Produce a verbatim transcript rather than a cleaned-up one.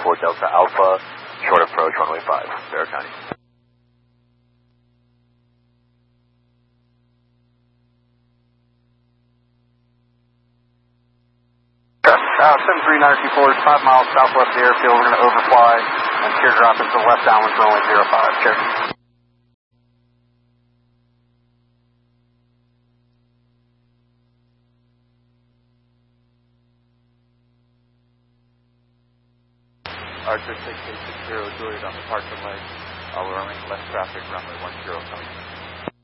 four Delta Alpha, short approach runway five, Barrow County. Uh, seven three nine two four, five miles southwest of the airfield. We're going to overfly and teardrop into the left downwind for runway zero five. Cheers. Archer six eight six zero, Juliet on departure leg. Uh, we're running left traffic, runway one zero coming in.